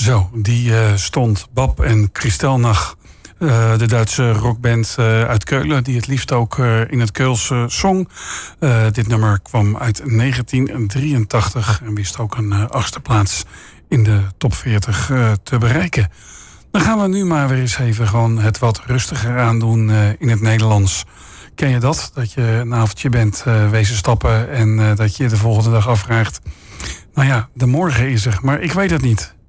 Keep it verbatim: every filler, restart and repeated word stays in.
Zo, die uh, stond Bab en Kristallnacht, uh, de Duitse rockband uh, uit Keulen, die het liefst ook uh, in het Keuls uh, zong. Uh, dit nummer kwam uit negentien drieëntachtig en wist ook een uh, achtste plaats in de top veertig uh, te bereiken. Dan gaan we nu maar weer eens even gewoon het wat rustiger aandoen uh, in het Nederlands. Ken je dat? Dat je een avondje bent uh, wezen stappen en uh, dat je de volgende dag afvraagt. Nou ja, de morgen is er, maar ik weet het niet.